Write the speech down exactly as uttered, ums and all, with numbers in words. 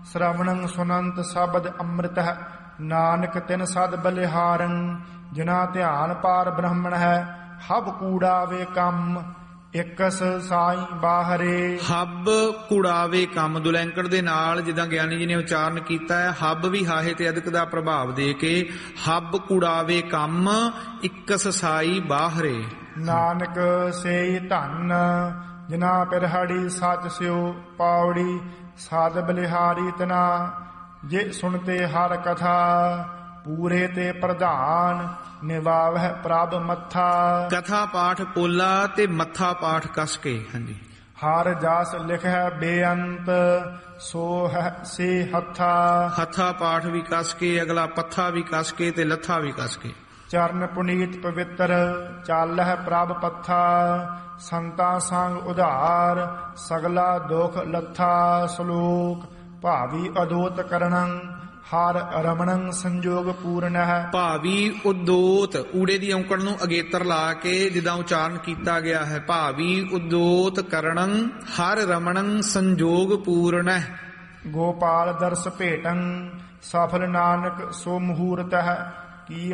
ਸ਼ਰਵਣੰ ਸੁਨੰਤ ਸ਼ਬਦ ਅੰਮ੍ਰਿਤ ਹੈ। ਨਾਨਕ ਤਿਨ ਸਦ ਬਲਿਹਾਰੰ ਜਿਨਾ ਧਿਆਨ ਪਾਰ ਬ੍ਰਹਮਣ ਹੈ। ਹਬ ਕੂੜਾਵੇ ਕੰਮ ਇਕਸ ਸਾਈ ਬਾਹਰੇ। ਹੱਬ ਕੁੜਾਵੇ ਕੰਮ ਦੁਲੈਂਕੜ ਦੇ ਨਾਲ ਜਿੱਦਾਂ ਗਿਆਨੀ ਜੀ ਨੇ ਉਚਾਰਨ ਕੀਤਾ ਹੈ, ਹੱਬ ਵੀ ਹਾਹੇ ਤੇ ਅਦਕ ਦਾ ਪ੍ਰਭਾਵ ਦੇ ਕੇ ਹੱਬ ਕੁੜਾਵੇ ਕੰਮ ਇਕਸ ਸਾਈ ਬਾਹਰੇ। ਨਾਨਕ ਸੇਈ ਧਨ ਜਿਨਾ ਪਿਰਹੜੀ ਸਚ ਸਿਓ ਪਾਉੜੀ ਸਾਧ ਬਲਿਹਾਰੀ ਤਨਾ ਜੇ ਸੁਣਤੇ ਹਰ ਕਥਾ ਪੂਰੇ ਤੇ ਪ੍ਰਧਾਨ ਨਿਵਾਵਹਿ ਪ੍ਰਭ ਮੱਥਾ। ਕਥਾ ਪਾਠ ਪੋਲਾ ਤੇ ਮੱਥਾ ਪਾਠ ਕਸ ਕੇ। ਹਾਂਜੀ। ਹਰ ਜਸ ਲਿਖੈ ਬੇਅੰਤ ਸੋ ਹੈ ਸੇ ਹੱਥਾ। ਹੱਥਾ ਪਾਠ ਵੀ ਕਸ ਕੇ, ਅਗਲਾ ਪੱਥਾ ਵੀ ਕਸ ਕੇ ਤੇ ਲੱਥਾ ਵੀ ਕਸ ਕੇ। ਚਰਨ ਪੁਨੀਤ ਪਵਿੱਤਰ ਚਾਲਹਿ ਪ੍ਰਭ ਪੱਥਾ ਸੰਤਾਂ ਸੰਗ ਉਧਾਰ ਸਗਲਾ ਦੁਖ ਲੱਥਾ। ਸ਼ਲੋਕ ਭਾਵੀ ਅਦੋਤ ਕਰਣੰ ਹਰ ਰਮਣੰ ਸੰਜੋਗ ਪੂਰਨ ਹੈ। ਭਾਵੀ ਉਦੋਤ ਊੜੇ ਦੀ ਔਂਕੜ ਨੂੰ ਅਗੇਤਰ ਲਾ ਕੇ ਜਿੱਦਾਂ ਉਚਾਰਨ ਕੀਤਾ ਗਿਆ ਹੈ। ਭਾਵੀ ਉਦੋਤ ਕਰਣੰ ਹਰ ਰਮਣੰ ਸੰਜੋਗ ਪੂਰਨ ਹੈ। ਗੋਪਾਲ ਦਰਸ ਭੇਟੰ ਸਫਲ ਨਾਨਕ ਸੋ ਮਹੂਰਤ ਹੈ। ਕੀ